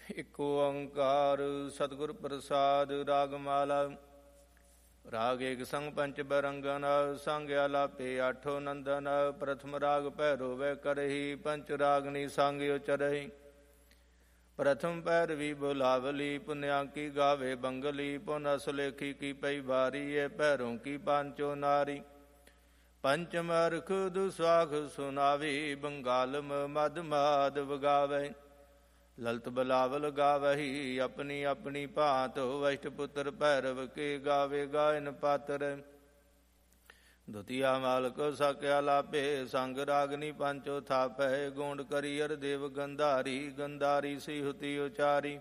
ਇਕ ਓੰਕਾਰ ਸਤਿਗੁਰ ਪ੍ਰਸਾਦ। ਰਾਗ ਮਾਲਾ। ਰਾਗ ਏਕ ਸੰਗ ਪੰਚ ਬਰੰਗਨ, ਸੰਗ ਆਲਾਪੇ ਆਠੋ ਨੰਦਨ। ਪ੍ਰਥਮ ਰਾਗ ਭੈਰੋ ਵੈ ਕਰਹੀ, ਪੰਚ ਰਾਗਨੀ ਸੰਗ ਉਚਰਹੀ। ਪ੍ਰਥਮ ਭੈਰਵੀ ਬੁਲਾਵਲੀ, ਪੁਨਿਆ ਕੀ ਗਾਵੇ ਬੰਗਲੀ। ਪੁਨ ਸੁਲੇਖੀ ਕੀ ਪਈ ਵਾਰੀ, ਇਹ ਭੈਰੋਂ ਕੀ ਪਾਂਚੋ ਨਾਰੀ। ਪੰਚਮ ਅਰਖ ਦੁਸਾਖ ਸੁਨਾਵੀ, ਬੰਗਾਲਮ ਮਦ ਮਾਦ ਵਗਾਵੇ। ਲਲਤ ਬਲਾਵਲ ਗਾਵਹੀ, ਆਪਣੀ ਆਪਣੀ ਭਾਂਤ। ਵਸ਼ਟ ਪੁੱਤਰ ਭੈਰਵ ਕੇ ਗਾਵੇ ਗਾਇਨ ਪਾਤਰ। ਦੁਤੀਆ ਮਾਲਕ ਸਕਿਆ ਲਾਭੇ, ਸੰਗ ਰਾਗਨੀ ਪੰਚੋ ਥਾਪੈ। ਗੋਂਡ ਕਰੀਅਰ ਦੇਵ ਗੰਧਾਰੀ, ਗੰਧਾਰੀ ਸਿਹੁਤੀ ਉਚਾਰੀ।